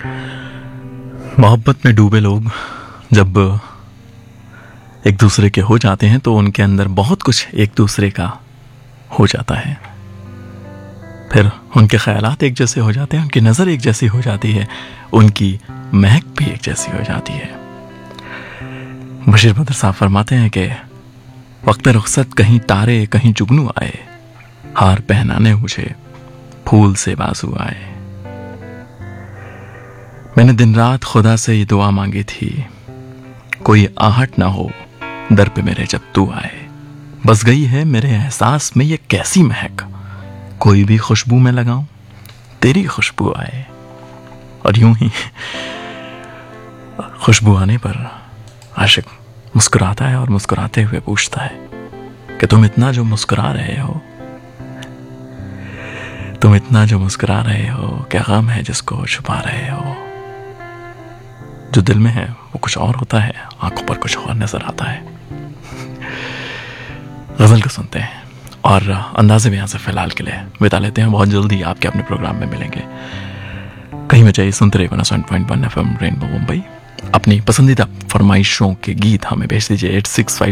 मोहब्बत में डूबे लोग जब एक दूसरे के हो जाते हैं तो उनके अंदर बहुत कुछ एक दूसरे का हो जाता है। फिर उनके ख्यालात एक जैसे हो जाते हैं, उनकी नज़र एक जैसी हो जाती है, उनकी महक भी एक जैसी हो जाती है। बशीर बदर साहब फरमाते हैं कि वक्त रुखसत कहीं तारे कहीं जुगनू आए, हार पहनाने मुझे फूल से बाजू आए। मैंने दिन रात खुदा से ये दुआ मांगी थी, कोई आहट ना हो दर पे मेरे जब तू आए। बस गई है मेरे एहसास में ये कैसी महक, कोई भी खुशबू में लगाऊं तेरी खुशबू आए। और यूं ही खुशबू आने पर आशिक मुस्कुराता है और मुस्कुराते हुए पूछता है कि तुम इतना जो मुस्कुरा रहे हो, तुम इतना जो मुस्कुरा रहे हो, क्या गम है जिसको छुपा रहे हो। जो दिल में है वो कुछ और होता है, आंखों पर कुछ और नजर आता है। गजल को सुनते हैं और अंदाजे में यहां से फिलहाल के लिए बिता लेते हैं। बहुत जल्दी आपके अपने प्रोग्राम में मिलेंगे। कहीं में चाहिए सुनते रहिए 107.1 FM रेनबो मुंबई। अपनी पसंदीदा फरमाइशों के गीत हमें भेज दीजिए 8655